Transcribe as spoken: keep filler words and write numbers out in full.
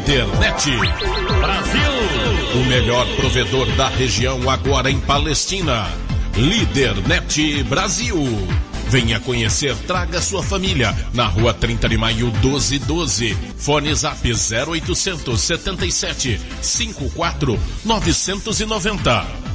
Lidernet Brasil, o melhor provedor da região agora em Palestina. Lidernet Brasil. Venha conhecer, traga sua família. Na rua trinta de maio, doze doze. Fone Zap zero oitocentos setenta e sete, cinquenta e quatro, novecentos e noventa.